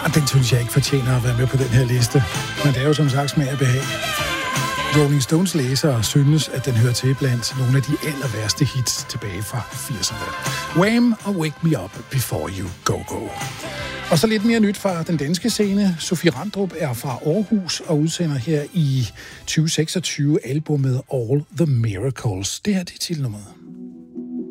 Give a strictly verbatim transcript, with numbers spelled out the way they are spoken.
Ah, den synes jeg ikke fortjener at være med på den her liste. Men det er jo som sagt smag og behag. Rolling Stones læsere synes, at den hører til blandt nogle af de aller værste hits tilbage fra firserne. Wham! Og Wake Me Up Before You Go Go. Og så lidt mere nyt fra den danske scene. Sofie Randrup er fra Aarhus og udsender her i tyve seksogtyve albumet All the Miracles. Det her det er titelnummeret.